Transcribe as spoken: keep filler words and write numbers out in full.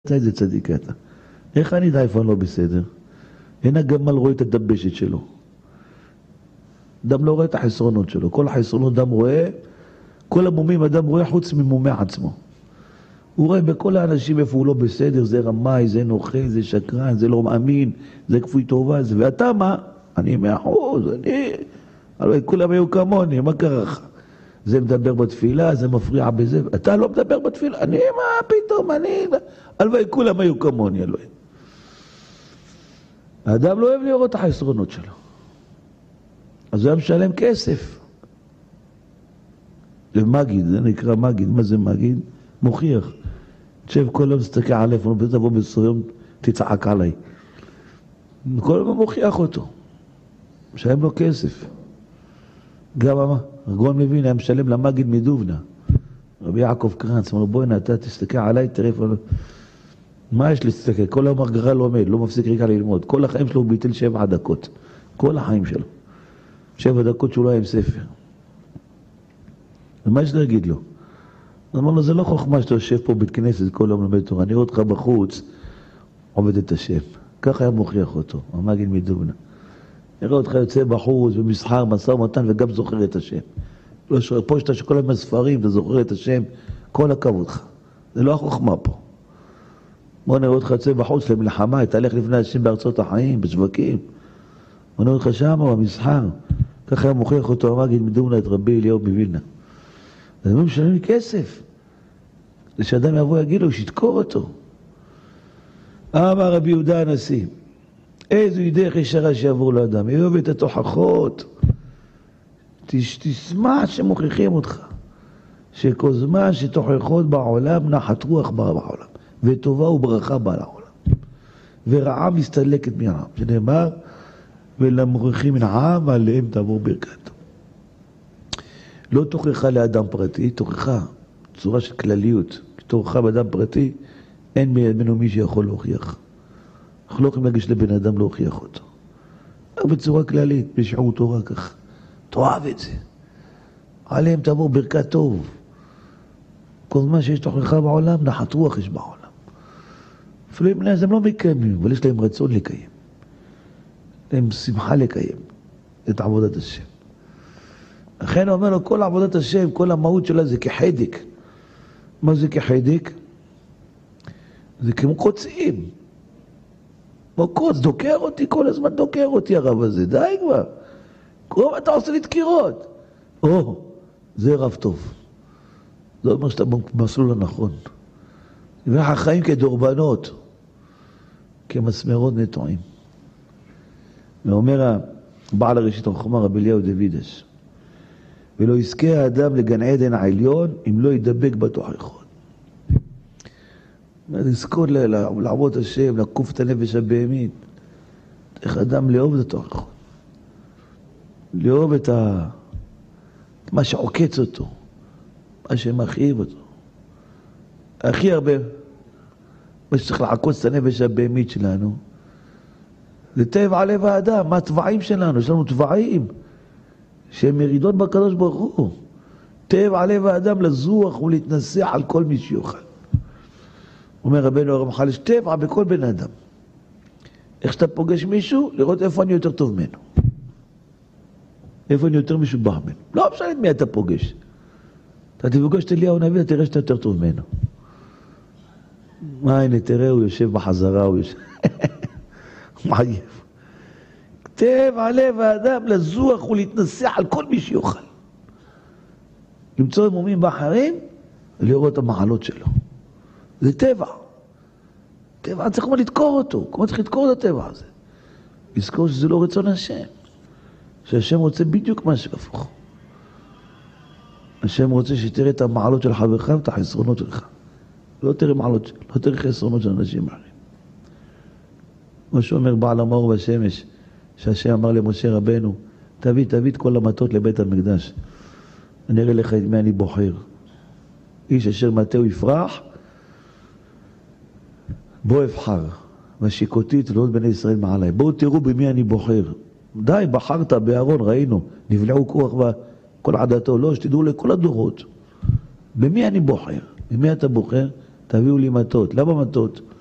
אתה איזה צדיק אתה. איך אני יודע איפה אני לא בסדר? אין הגמל רואה את הדבשת שלו. אדם לא רואה את החסרונות שלו. כל החסרונות אדם רואה, כל המומים אדם רואה חוץ ממומי עצמו. הוא רואה בכל האנשים איפה הוא לא בסדר, זה רמאי, זה נוכל, זה שקרן, זה לא מאמין, זה כפוי טובה, זה. ואתה מה? אני מאה אחוז, אני... הלוא כולם היו כמוני, מה קרה לך? זה מדבר בתפילה, זה מפריע בזה, אתה לא מדבר בתפילה, אני מה פתאום, אני... הלוואי, כולם היו כמוני, הלוואי. האדם לא אוהב לראות את החסרונות שלו. אז הוא היה משלם כסף. למגיד, זה נקרא מגיד, מה זה מגיד? מוכיח. תשב כל יום תסתכל עליו, תבוא בסוים, תצעק עליי. כל יום מוכיח אותו. משלם לו כסף. גם מה? הגאון מבין, היה משלם למגיד מדובנה. רבי יעקב קרנץ, אמר לו, בואי אתה תסתכל עליי, תראה איפה... מה יש להסתכל? כל היום הגרל לומד, לא מפסיק רגע ללמוד. כל החיים שלו הוא ביטל שבע דקות. כל החיים שלו. שבע דקות שהוא לא היה עם ספר. ומה יש להגיד לו? אמר לו, זה לא חוכמה שאתה יושב פה בית כנסת כל יום לומד תורה. אני רואה אותך בחוץ, עובד את השם. ככה היה מוכיח אותו, המגיד מדובנה. נראה אותך יוצא בחוץ, במסחר, מסע ומתן, וגם זוכר את השם. פה שאתה שכל היום הספרים, אתה זוכר את השם, כל הכבוד לך. זה לא החוכמה פה. בוא נראה אותך יוצא בחוץ למלחמה, תהלך לפני השם בארצות החיים, בשווקים. בוא נראה אותך שם, במסחר. ככה היה מוכיח אותו, המגיד מדובנה, את רבי אליהו מווילנה. אז הם משלמים כסף. כשאדם יבוא יגיד לו, שיתקור אותו. אמר רבי יהודה הנשיא, איזו דרך ישרה שיעבור לאדם, יאהב את התוכחות, תשמע שמוכיחים אותך, שכל זמן שתוכחות בעולם נחת רוח באה בעולם, וטובה וברכה באה לעולם, ורעה מסתלקת מהעם, שנאמר, ולמוכיחים מן העם עליהם תעבור ברכתו. לא תוכחה לאדם פרטי, תוכחה צורה של כלליות, תוכחה באדם פרטי, אין ממנו מי שיכול להוכיח. אנחנו לא יכולים להגיש לבן אדם להוכיח אותו. רק בצורה כללית, בשיעור תורה כך. תאהב את זה. עליהם תעבור ברכת טוב. כל זמן שיש תוכחה בעולם, נחת רוח יש בעולם. אפילו אם הם לא מקיימים, אבל יש להם רצון לקיים. להם שמחה לקיים את עבודת השם. לכן הוא אומר לו, כל עבודת השם, כל המהות שלה זה כחדק. מה זה כחדק? זה כמו קוצים. כמו קוץ, דוקר אותי, כל הזמן דוקר אותי הרב הזה, די כבר. כל אתה עושה לי דקירות. או, זה רב טוב. זה אומר שאתה במסלול הנכון. והחיים כדורבנות, כמסמרות נטועים. ואומר הבעל הראשית החוכמה רבי אליהו דוידש, ולא יזכה האדם לגן עדן העליון אם לא ידבק בתוכחות. לזכות לעבוד השם, לקוף את הנפש הבהמית. איך אדם לאהוב את התוכחות. לאהוב את ה... מה שעוקץ אותו. מה שמכאיב אותו. הכי הרבה, מה שצריך לעקוץ את הנפש הבהמית שלנו, זה טבע לב האדם, מה הטבעים שלנו? יש לנו טבעים שהן מרידות בקדוש ברוך הוא. טבע לב האדם לזוח ולהתנסח על כל מי שיוכל. אומר רבנו הרמח"ל, יש טבע בכל בן אדם. איך שאתה פוגש מישהו, לראות איפה אני יותר טוב ממנו. איפה אני יותר משובח ממנו. לא משנה את מי אתה פוגש. אתה תפגוש את אליהו הנביא, תראה שאתה יותר טוב ממנו. מה, הנה, תראה, הוא יושב בחזרה, הוא יושב... הוא מעייף. טבע לב האדם לזוח ולהתנסח על כל מי שיוכל. למצוא אמומים באחרים, לראות את המעלות שלו. זה טבע. טבע, צריך כמו לדקור אותו. כמו צריך לדקור את הטבע הזה. לזכור שזה לא רצון השם. שהשם רוצה בדיוק משהו הפוך. השם רוצה שתראה את המעלות של חברך ואת החסרונות שלך. לא תראה מעלות, לא תראה חסרונות של אנשים אחרים. כמו שאומר בעל המאור בשמש, שהשם אמר למשה רבנו, תביא, תביא את כל המטות לבית המקדש. אני אראה לך את מי אני בוחר. איש אשר מטהו יפרח, בוא אבחר, והשיקותי תלונות בני ישראל מעלי. בואו תראו במי אני בוחר. די, בחרת בארון, ראינו, נבלעו כוח וכל עדתו. לא, שתדעו לכל הדורות. במי אני בוחר? במי אתה בוחר? תביאו לי מטות. למה מטות?